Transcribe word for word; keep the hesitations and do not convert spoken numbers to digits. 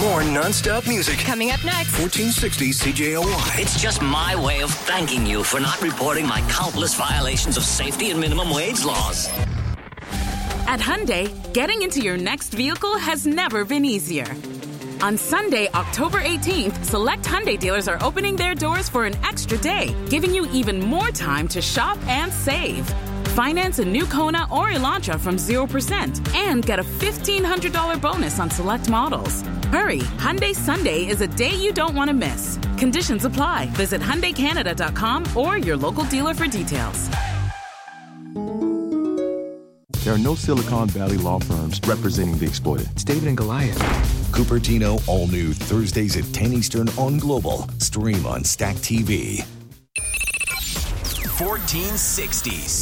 More non-stop music. Coming up next. fourteen sixty C J O Y. It's just my way of thanking you for not reporting my countless violations of safety and minimum wage laws. At Hyundai, getting into your next vehicle has never been easier. On Sunday, October eighteenth, select Hyundai dealers are opening their doors for an extra day, giving you even more time to shop and save. Finance a new Kona or Elantra from zero percent and get a fifteen hundred dollars bonus on select models. Hurry, Hyundai Sunday is a day you don't want to miss. Conditions apply. Visit Hyundai Canada dot com or your local dealer for details. There are no Silicon Valley law firms representing the exploited. It's David and Goliath. Cupertino, all new Thursdays at ten Eastern on Global. Stream on Stack T V. fourteen sixty